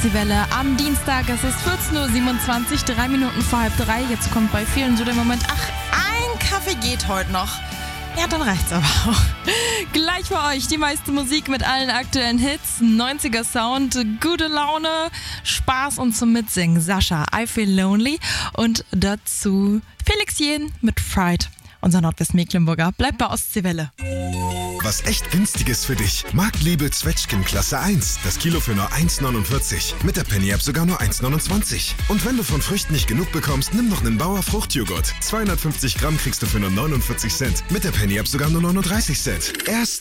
Die Welle am Dienstag, es ist 14.27 Uhr, 3 Minuten vor halb 3. Jetzt kommt bei vielen so der Moment, ein Kaffee geht heute noch. Ja, dann reicht's aber auch. Gleich für euch die meiste Musik mit allen aktuellen Hits, 90er Sound, gute Laune, Spaß und zum Mitsingen. Sascha, I Feel Lonely und dazu Felix Jähn mit Fright. Unser Nordwestmecklenburger bleibt bei Ostseewelle. Was echt günstiges für dich. Marktliebe Zwetschgen Klasse 1. Das Kilo für nur 1,49. Mit der Penny-App sogar nur 1,29. Und wenn du von Früchten nicht genug bekommst, nimm noch einen Bauer Fruchtjoghurt. 250 Gramm kriegst du für nur 49 Cent. Mit der Penny-App sogar nur 39 Cent. Erst